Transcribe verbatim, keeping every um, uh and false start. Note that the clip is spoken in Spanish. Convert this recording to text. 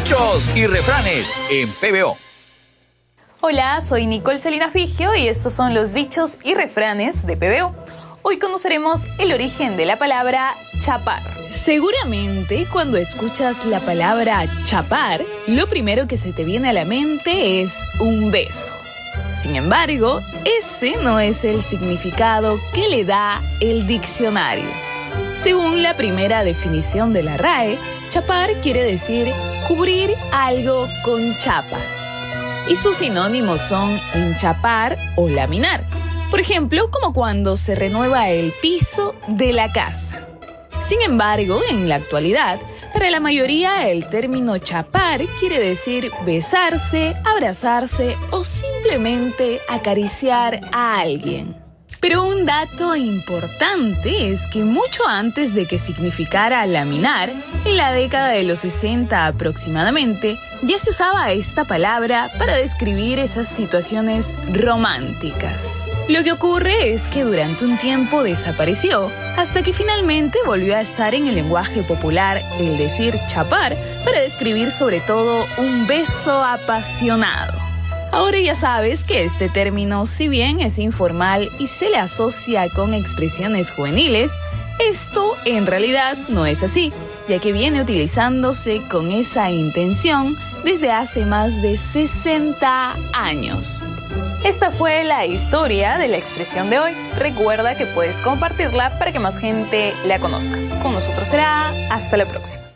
Dichos y refranes en P B O. Hola, soy Nicole Salinas Vigio y estos son los dichos y refranes de P B O. Hoy conoceremos el origen de la palabra chapar. Seguramente cuando escuchas la palabra chapar, lo primero que se te viene a la mente es un beso. Sin embargo, ese no es el significado que le da el diccionario. Según la primera definición de la R A E, chapar quiere decir cubrir algo con chapas. Y sus sinónimos son enchapar o laminar. Por ejemplo, como cuando se renueva el piso de la casa. Sin embargo, en la actualidad, para la mayoría el término chapar quiere decir besarse, abrazarse o simplemente acariciar a alguien. Pero un dato importante es que mucho antes de que significara laminar, en la década de los sesenta aproximadamente, ya se usaba esta palabra para describir esas situaciones románticas. Lo que ocurre es que durante un tiempo desapareció, hasta que finalmente volvió a estar en el lenguaje popular el decir chapar para describir sobre todo un beso apasionado. Ahora ya sabes que este término, si bien es informal y se le asocia con expresiones juveniles, esto en realidad no es así, ya que viene utilizándose con esa intención desde hace más de sesenta años. Esta fue la historia de la expresión de hoy. Recuerda que puedes compartirla para que más gente la conozca. Con nosotros será hasta la próxima.